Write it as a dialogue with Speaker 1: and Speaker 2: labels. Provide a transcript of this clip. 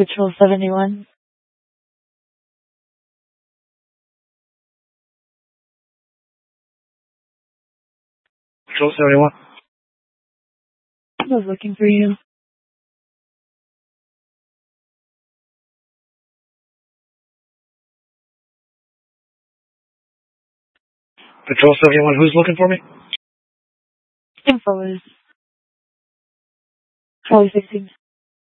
Speaker 1: Patrol 71.
Speaker 2: Patrol 71.
Speaker 1: I was looking for you.
Speaker 2: Patrol 71, who's looking for me?
Speaker 1: Info is Charlie 16.